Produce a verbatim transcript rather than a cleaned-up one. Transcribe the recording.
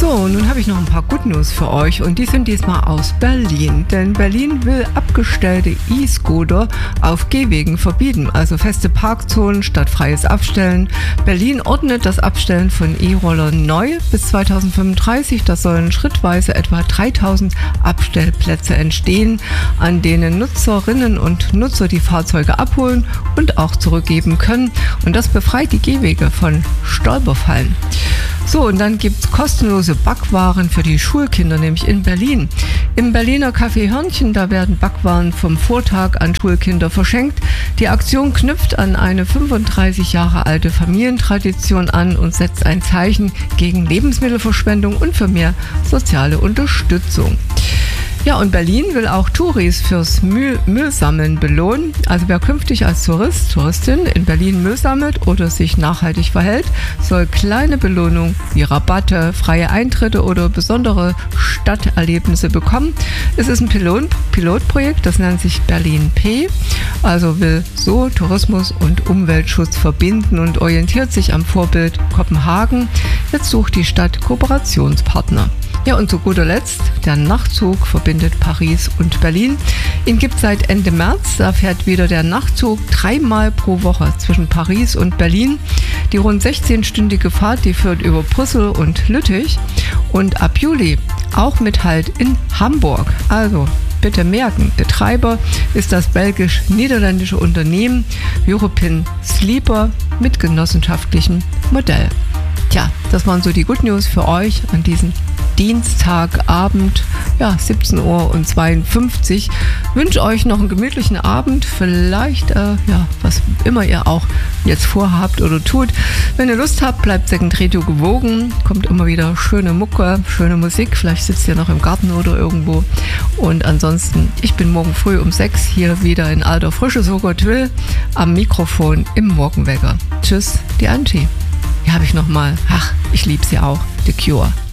So, nun habe ich noch ein paar Good News für euch und die sind diesmal aus Berlin. Denn Berlin will abgestellte E-Scooter auf Gehwegen verbieten, also feste Parkzonen statt freies Abstellen. Berlin ordnet das Abstellen von E-Rollern neu bis zweitausendfünfunddreißig. Da sollen schrittweise etwa dreitausend Abstellplätze entstehen, an denen Nutzerinnen und Nutzer die Fahrzeuge abholen und auch zurückgeben können. Und das befreit die Gehwege von Stolperfallen. So, und dann gibt es kostenlose Backwaren für die Schulkinder, nämlich in Berlin. Im Berliner Café Hörnchen, da werden Backwaren vom Vortag an Schulkinder verschenkt. Die Aktion knüpft an eine fünfunddreißig Jahre alte Familientradition an und setzt ein Zeichen gegen Lebensmittelverschwendung und für mehr soziale Unterstützung. Ja, und Berlin will auch Touris fürs Müll, Müllsammeln belohnen. Also wer künftig als Tourist, Touristin in Berlin Müll sammelt oder sich nachhaltig verhält, soll kleine Belohnung wie Rabatte, freie Eintritte oder besondere Stadterlebnisse bekommen. Es ist ein Pilot, Pilotprojekt, das nennt sich Berlin P. Also will so Tourismus und Umweltschutz verbinden und orientiert sich am Vorbild Kopenhagen. Jetzt sucht die Stadt Kooperationspartner. Ja, und zu guter Letzt, der Nachtzug verbindet Paris und Berlin. Ihn gibt es seit Ende März. Da fährt wieder der Nachtzug dreimal pro Woche zwischen Paris und Berlin. Die rund sechzehnstündige Fahrt, die führt über Brüssel und Lüttich. Und ab Juli auch mit Halt in Hamburg. Also bitte merken, Betreiber ist das belgisch-niederländische Unternehmen European Sleeper mit genossenschaftlichem Modell. Tja, das waren so die Good News für euch an diesem Dienstagabend, ja, siebzehn Uhr zweiundfünfzig. Wünsche euch noch einen gemütlichen Abend, vielleicht, äh, ja, was immer ihr auch jetzt vorhabt oder tut. Wenn ihr Lust habt, bleibt Second Radio gewogen, kommt immer wieder schöne Mucke, schöne Musik, vielleicht sitzt ihr noch im Garten oder irgendwo. Und ansonsten, ich bin morgen früh um sechs hier wieder in alter Frische, so Gott will, am Mikrofon im Morgenwecker. Tschüss, die Angie. Hier habe ich nochmal, ach, ich liebe sie auch, The Cure.